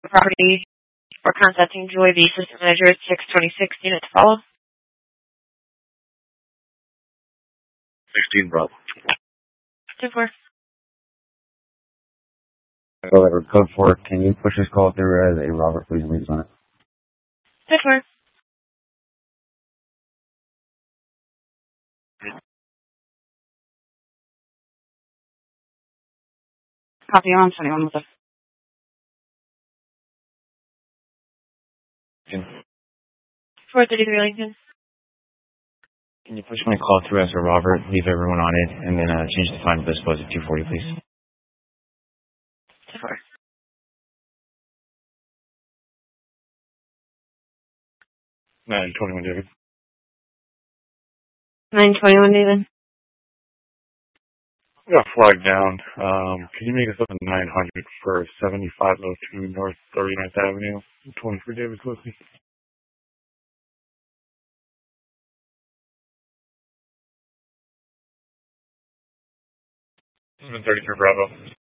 property or contacting Joy, the assistant manager at 626 unit to follow. 16, Bravo. 2-4. Over code 4, can you push this call through as a Robert, please leave on it? 2-4. Copy on 21 with a 433 Lincoln. Can you push my call through as a Robert, leave everyone on it, and then change the final dispose of 240, please? 2-4. 921, David. 921 David. We got a flag down. Can you make us up a 900 for 7502 North 39th Avenue, 23 David Closely? This has been 33 Bravo.